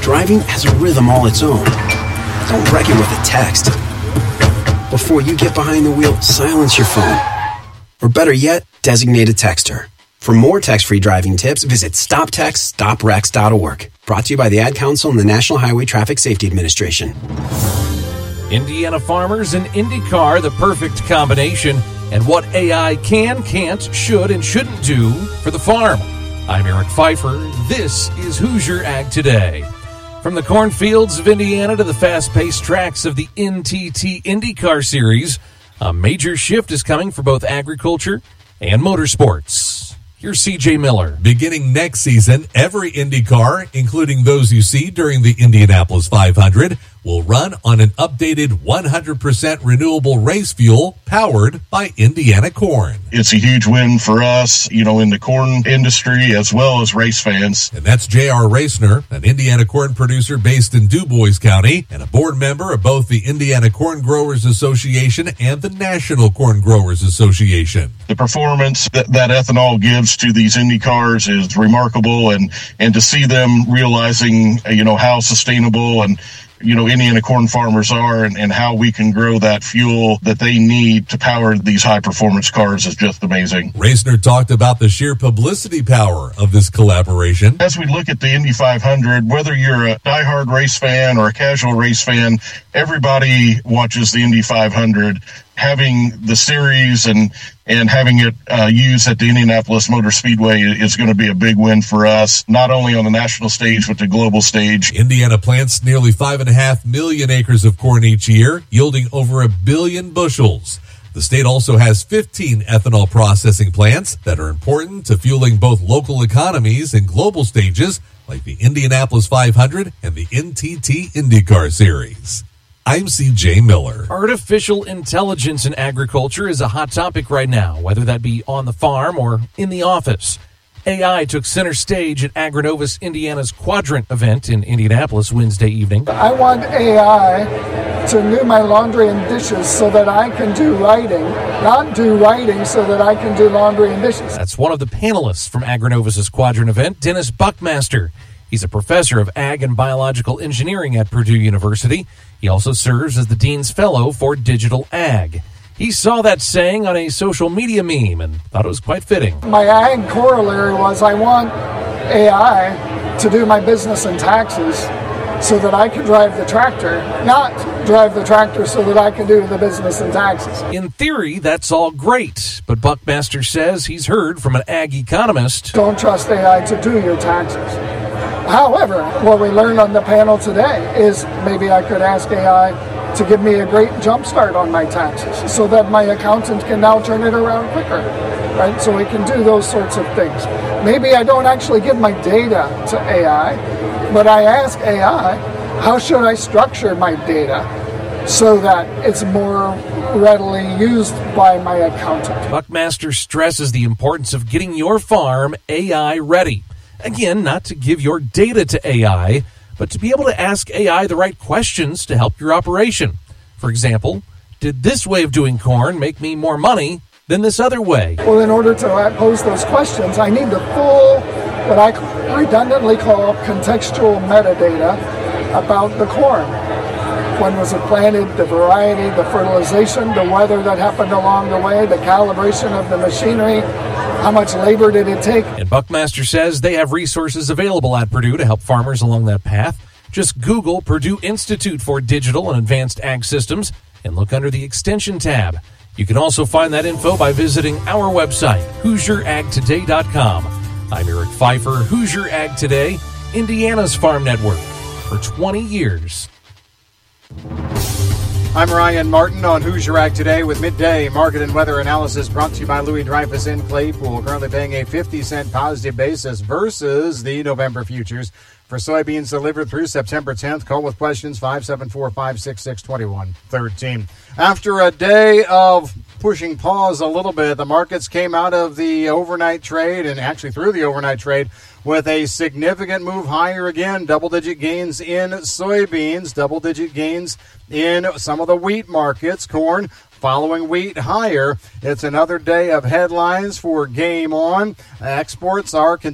Driving has a rhythm all its own. Don't wreck it with a text. Before you get behind the wheel, silence your phone. Or better yet, designate a texter. For more text-free driving tips, visit stoptextstoprex.org. Brought to you by the Ad Council and the National Highway Traffic Safety Administration. Indiana farmers and IndyCar, the perfect combination, and what AI can, can't, should, and shouldn't do for the farm. I'm Eric Pfeiffer. This is Hoosier Ag Today. From the cornfields of Indiana to the fast-paced tracks of the NTT IndyCar Series, a major shift is coming for both agriculture and motorsports. Here's CJ Miller. Beginning next season, every IndyCar, including those you see during the Indianapolis 500, will run on an updated 100% renewable race fuel powered by Indiana corn. It's a huge win for us, in the corn industry as well as race fans. And that's J.R. Racner, an Indiana corn producer based in DuBois County and a board member of both the Indiana Corn Growers Association and the National Corn Growers Association. The performance that ethanol gives to these Indy cars is remarkable, and to see them realizing, how sustainable and Indiana corn farmers are and how we can grow that fuel that they need to power these high-performance cars is just amazing. Racner talked about the sheer publicity power of this collaboration. As we look at the Indy 500, whether you're a diehard race fan or a casual race fan, everybody watches the Indy 500. Having the series and having it used at the Indianapolis Motor Speedway is going to be a big win for us, not only on the national stage, but the global stage. Indiana plants nearly 5.5 million acres of corn each year, yielding over 1 billion bushels. The state also has 15 ethanol processing plants that are important to fueling both local economies and global stages, like the Indianapolis 500 and the NTT IndyCar Series. I'm CJ Miller. Artificial intelligence in agriculture is a hot topic right now, whether that be on the farm or in the office. AI took center stage at Agrinovus Indiana's Quadrant event in Indianapolis Wednesday evening. I want AI to do my laundry and dishes so that I can do writing, not do writing so that I can do laundry and dishes. That's one of the panelists from Agrinovus's Quadrant event, Dennis Buckmaster. He's a professor of ag and biological engineering at Purdue University. He also serves as the Dean's Fellow for Digital Ag. He saw that saying on a social media meme and thought it was quite fitting. My ag corollary was I want AI to do my business and taxes so that I can drive the tractor, not drive the tractor so that I can do the business and taxes. In theory, that's all great, but Buckmaster says he's heard from an ag economist. Don't trust AI to do your taxes. However, what we learned on the panel today is maybe I could ask AI to give me a great jump start on my taxes so that my accountant can now turn it around quicker, right? So we can do those sorts of things. Maybe I don't actually give my data to AI, but I ask AI, how should I structure my data so that it's more readily used by my accountant? Buckmaster stresses the importance of getting your farm AI ready. Again, not to give your data to AI, but to be able to ask AI the right questions to help your operation. For example, did this way of doing corn make me more money than this other way? Well, in order to pose those questions, I need the full, what I redundantly call contextual metadata about the corn. When was it planted, the variety, the fertilization, the weather that happened along the way, the calibration of the machinery, how much labor did it take? And Buckmaster says they have resources available at Purdue to help farmers along that path. Just Google Purdue Institute for Digital and Advanced Ag Systems and look under the Extension tab. You can also find that info by visiting our website, HoosierAgToday.com. I'm Eric Pfeiffer, Hoosier Ag Today, Indiana's Farm Network, for 20 years. I'm Ryan Martin on Hoosier Ag Today with midday market and weather analysis brought to you by Louis Dreyfus in Claypool, currently paying a 50-cent positive basis versus the November futures for soybeans delivered through September 10th. Call with questions 574-566-2113. After a day of pushing pause a little bit, the markets came out of the overnight trade and actually through the overnight trade with a significant move higher again. Double-digit gains in soybeans, double-digit gains in some of the wheat markets. Corn following wheat higher. It's another day of headlines for Game On. Exports are